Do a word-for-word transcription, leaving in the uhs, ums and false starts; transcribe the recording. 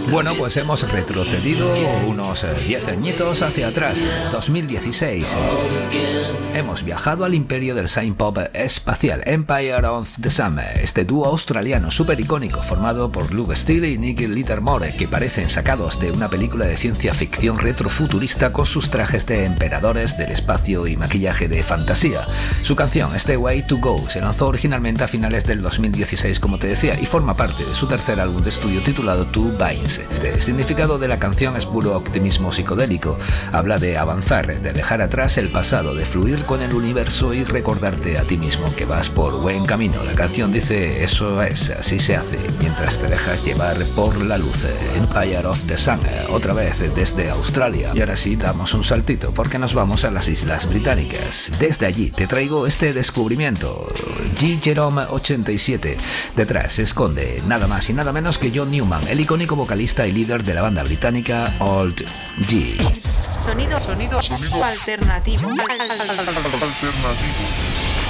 Bueno, pues hemos retrocedido unos diez añitos hacia atrás, dos mil dieciséis. Hemos viajado al imperio del synth pop espacial, Empire of the Sun, este dúo australiano súper icónico formado por Luke Steele y Nick Littlemore, que parecen sacados de una película de ciencia ficción retrofuturista con sus trajes de emperadores del espacio y maquillaje de fantasía. Su canción, este Way to Go, se lanzó originalmente a finales del dos mil dieciséis, como te decía, y forma parte de su tercer álbum de estudio titulado Two Vines. El significado de la canción es puro optimismo psicodélico. Habla de avanzar, de dejar atrás el pasado, de fluir con el universo y recordarte a ti mismo que vas por buen camino. La canción dice: eso es, así se hace, mientras te dejas llevar por la luz. Empire of the Sun, otra vez desde Australia. Y ahora sí damos un saltito porque nos vamos a las Islas Británicas. Desde allí te traigo este descubrimiento. G. Jerome ochenta y siete. Detrás se esconde nada más y nada menos que John Newman, el icónico vocalista y líder de la banda británica Old G. Sonido, sonido, sonido alternativo. Alternativo.